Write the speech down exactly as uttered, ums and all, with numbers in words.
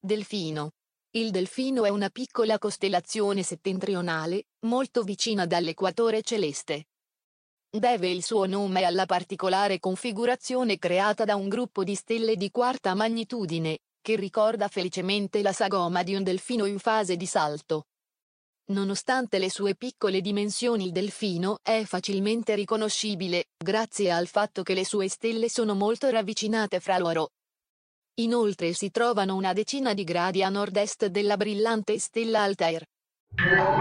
Delfino. Il Delfino è una piccola costellazione settentrionale, molto vicina dall'equatore celeste. Deve il suo nome alla particolare configurazione creata da un gruppo di stelle di quarta magnitudine, che ricorda felicemente la sagoma di un delfino in fase di salto. Nonostante le sue piccole dimensioni, il Delfino è facilmente riconoscibile, grazie al fatto che le sue stelle sono molto ravvicinate fra loro. Inoltre si trovano una decina di gradi a nord-est della brillante stella Altair.